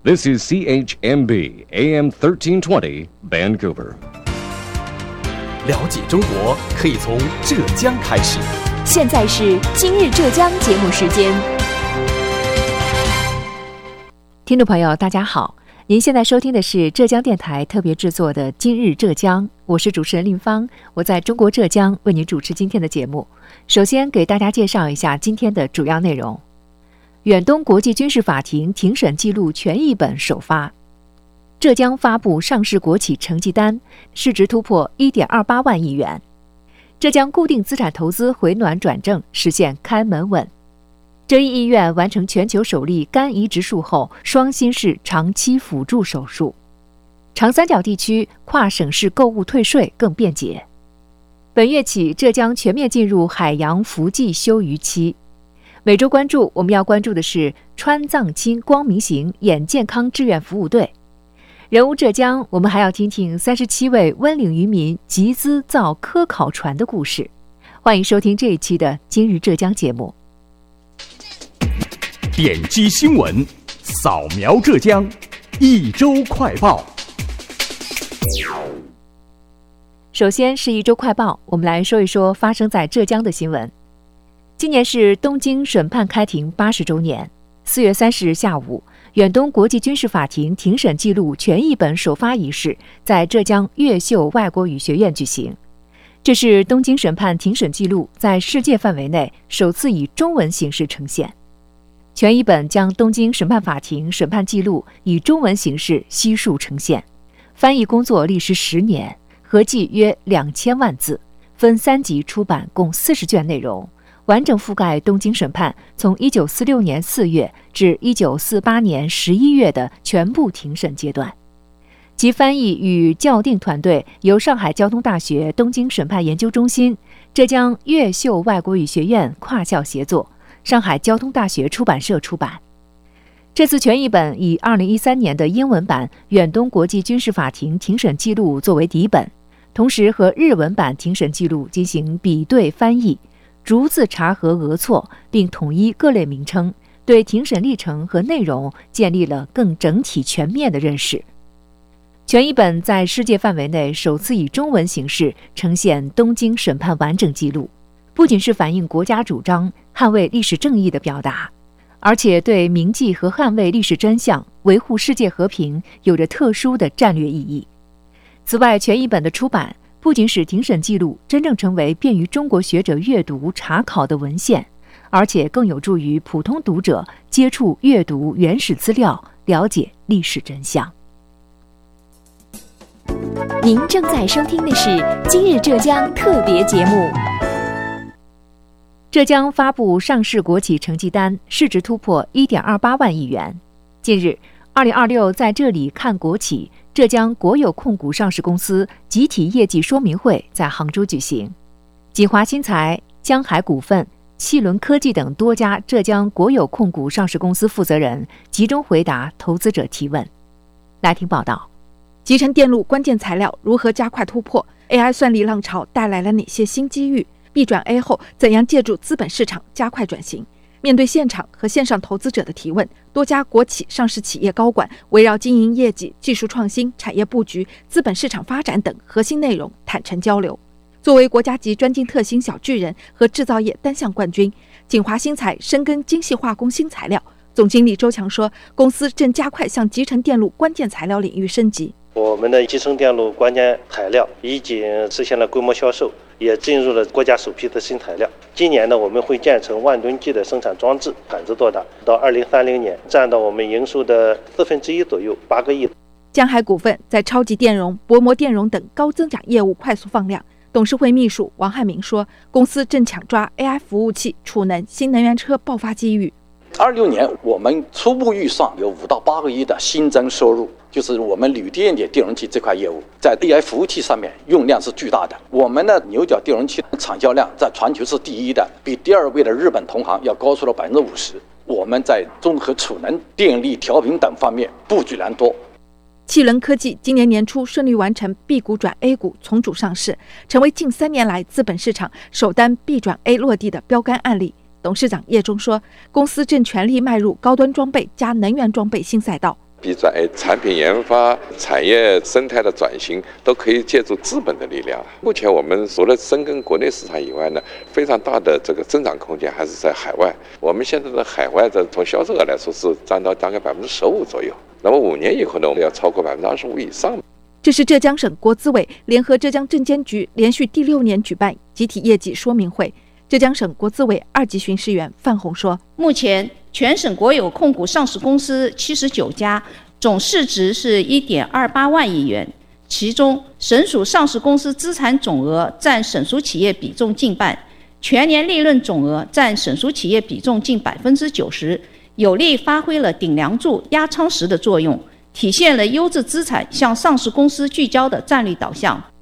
This is CHMB AM 1320 Vancouver. 了解中国可以从浙江开始。 现在是今日浙江节目时间。听众朋友大家好，您现在收听的是浙江电台特别制作的今日浙江，我是主持人令芳，我在中国浙江为您主持今天的节目。首先给大家介绍一下今天的主要内容。远东国际军事法庭庭审记录权益本首发，浙江发布上市国企成绩单，市值突破 1.28 万亿元。浙江固定资产投资回暖转正，实现开门稳。浙医医院完成全球首例肝移植术后双心室长期辅助手术。长三角地区跨省市购物退税更便捷。本月起，浙江全面进入海洋伏季休渔期。每周关注，我们要关注的是川藏青光明行眼健康志愿服务队。人物浙江，我们还要听听37位温岭渔民集资造科考船的故事。欢迎收听这一期的今日浙江节目。 点击新闻，扫描浙江，一周快报。 首先是一周快报，我们来说一说发生在浙江的新闻。今年是东京审判开庭80周年。4月30日下午，远东国际军事法庭庭审记录权益本首发仪式在浙江越秀外国语学院举行。这是东京审判庭审记录在世界范围内首次以中文形式呈现。权益本将东京审判法庭审判记录以中文形式悉数呈现，翻译工作历时10年，合计约2000万字，分3集出版，共40卷内容，完整覆盖东京审判从1946年4月至1948年11月的全部庭审阶段。其翻译与校订团队由上海交通大学东京审判研究中心、浙江越秀外国语学院跨校协作，上海交通大学出版社出版。这次权益本以2013年的英文版远东国际军事法庭庭审记录作为底本，同时和日文版庭审记录进行比对翻译，逐字查核讹错，并统一各类名称，对庭审历程和内容建立了更整体全面的认识。权益本在世界范围内首次以中文形式呈现东京审判完整记录，不仅是反映国家主张捍卫历史正义的表达，而且对铭记和捍卫历史真相、维护世界和平有着特殊的战略意义。此外，权益本的出版不仅使庭审记录真正成为便于中国学者阅读查考的文献，而且更有助于普通读者接触阅读原始资料，了解历史真相。 您正在收听的是今日浙江特别节目。浙江发布上市国企成绩单，市值突破 1.28 万亿元。近日，2026在这里看国企浙江国有控股上市公司集体业绩说明会在杭州举行。锦华新材、江海股份、汽轮科技等多家浙江国有控股上市公司负责人集中回答投资者提问。来听报道。 集成电路关键材料如何加快突破？ AI 算力浪潮带来了哪些新机遇？ B 转 A 后怎样借助资本市场加快转型？面对现场和线上投资者的提问，多家国企上市企业高管围绕经营业绩、技术创新、产业布局、资本市场发展等核心内容坦诚交流。作为国家级专精特新小巨人和制造业单项冠军，锦华新材深耕精细化工新材料。总经理周强说，公司正加快向集成电路关键材料领域升级。 我们的集成电路关键材料已经实现了规模销售，也进入了国家首批的新材料。今年呢，我们会建成1吨级的生产装置，产值多大？到2030年，占到我们营收的1/4左右，8个亿。 江海股份在超级电容、薄膜电容等高增长业务快速放量。董事会秘书王汉明说，公司正抢抓 AI 服务器、储能、新能源车爆发机遇。 26年我们初步预算有5到8个亿的新增收入，就是我们铝电解电容器这块业务在 AI 服务器上面用量是巨大的。我们的牛角电容器产销量在全球是第一的，比第2位的日本同行要高出了50%。我们在综合储能、电力调频等方面布局良多。 汽轮科技今年年初顺利完成 B 股转 A 股从主上市，成为近3年来资本市场首单 B 转 A 落地的标杆案例。董事长叶中说，公司正全力迈入高端装备加能源装备新赛道。 B 转 A 产品研发、产业生态的转型都可以借助资本的力量。目前我们除了深耕国内市场以外呢，非常大的这个增长空间还是在海外。我们现在的海外的从销售额来说是占到大概15%左右，那么5年以后呢，我们要超过25%以上。 这是浙江省国资委联合浙江证监局连续第6年举办集体业绩说明会。浙江省国资委2级巡视员范红说， 目前全省国有控股上市公司79家，总市值是1.28万亿元，其中省属上市公司资产总额占省属企业比重近半，全年利润总额占省属企业比重近90%，有力发挥了顶梁柱压舱石的作用，体现了优质资产向上市公司聚焦的战略导向。